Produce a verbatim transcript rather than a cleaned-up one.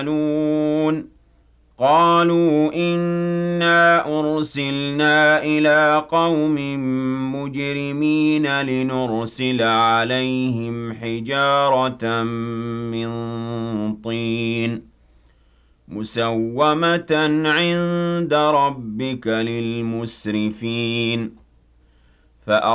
يَعْمَلُونَ قَالُوا إِنَّا أُرْسِلْنَا إِلَىٰ قَوْمٍ مُّجْرِمِينَ لِنُرْسِلَ عَلَيْهِمْ حِجَارَةً مِّن طِينٍ مُّسَوَّمَةً عِندَ رَبِّكَ لِلْمُسْرِفِينَ